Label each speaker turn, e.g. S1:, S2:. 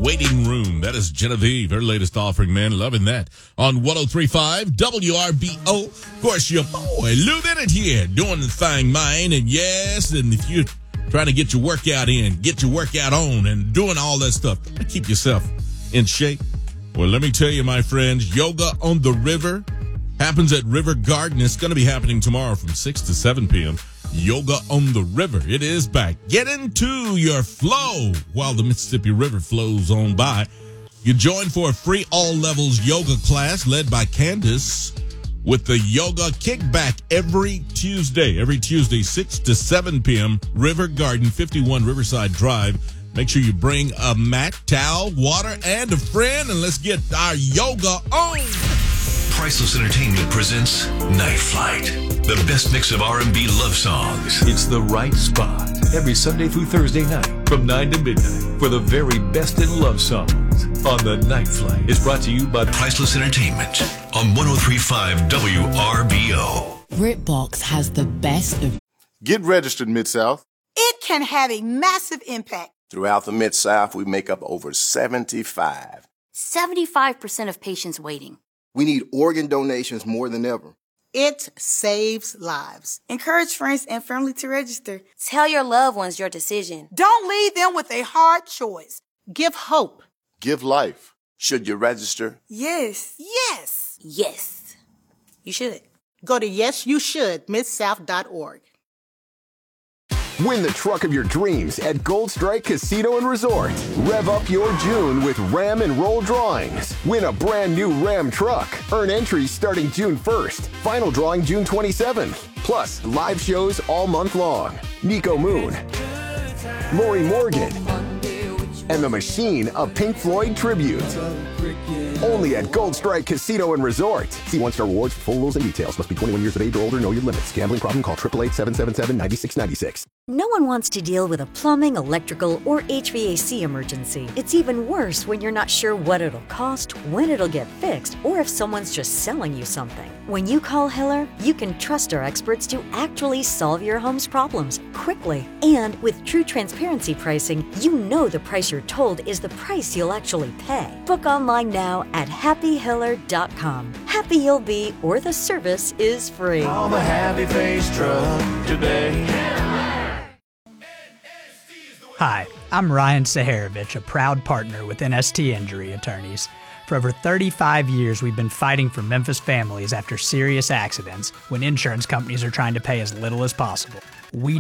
S1: Waiting Room. That is Genevieve, her latest offering, man. Loving that. On 103.5 WRBO. Of course, your boy Lou Bennett here doing the thing, man. And yes, and if you're trying to get your workout in, get your workout on, and doing all that stuff, keep yourself in shape. Well, let me tell you, my friends, Yoga on the River happens at River Garden. It's going to be happening tomorrow from 6 to 7 p.m. Yoga on the River. It is back. Get into your flow while the Mississippi River flows on by. You join for a free all-levels yoga class led by Candace with the Yoga Kickback every Tuesday, 6 to 7 p.m., River Garden, 51 Riverside Drive. Make sure you bring a mat, towel, water, and a friend, and let's get our yoga on.
S2: Priceless Entertainment presents Night Flight, the best mix of R&B love songs. It's the right spot every Sunday through Thursday night from 9 to midnight for the very best in love songs on the Night Flight. It's brought to you by Priceless Entertainment on 103.5 WRBO.
S3: BritBox has the best of...
S4: Get registered, Mid-South.
S5: It can have a massive impact.
S6: Throughout the Mid-South, we make up over 75%
S7: of patients waiting.
S8: We need organ donations more than ever.
S5: It saves lives.
S7: Encourage friends and family to register. Tell your loved ones your decision.
S5: Don't leave them with a hard choice. Give hope.
S4: Give life.
S6: Should you register?
S7: Yes.
S5: Yes.
S7: Yes. You should.
S5: Go to yesyouShould.MidSouth.org.
S9: Win the truck of your dreams at Gold Strike Casino and Resort. Rev up your June with Ram and Roll drawings. Win a brand new Ram truck. Earn entries starting June 1st. Final drawing June 27th. Plus, live shows all month long. Nico Moon, Lori Morgan, and The Machine, a Pink Floyd tribute. Only at Gold Strike Casino and Resort. See One Star Rewards for full rules and details. Must be 21 years of age or older. Know your limits. Gambling problem? Call 888-777-9696.
S10: No one wants to deal with a plumbing, electrical, or HVAC emergency. It's even worse when you're not sure what it'll cost, when it'll get fixed, or if someone's just selling you something. When you call Hiller, you can trust our experts to actually solve your home's problems quickly. And with true transparency pricing, you know the price you're told is the price you'll actually pay. Book online now at happyhiller.com. Happy you'll be, or the service is free.
S11: Call the Happy Face Truck today.
S12: Hi, I'm Ryan Saharovich, a proud partner with NST Injury Attorneys. For over 35 years, we've been fighting for Memphis families after serious accidents when insurance companies are trying to pay as little as possible. We